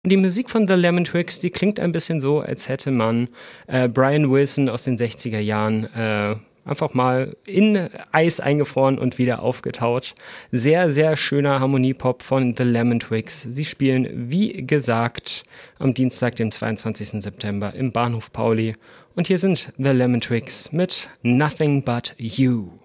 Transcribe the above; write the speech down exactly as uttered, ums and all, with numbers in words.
Die Musik von The Lemon Twigs, die klingt ein bisschen so, als hätte man äh, Brian Wilson aus den sechziger Jahren äh, einfach mal in Eis eingefroren und wieder aufgetaut. Sehr, sehr schöner Harmoniepop von The Lemon Twigs. Sie spielen, wie gesagt, am Dienstag, dem zweiundzwanzigsten September im Bahnhof Pauli. Und hier sind The Lemon Twigs mit Nothing But You.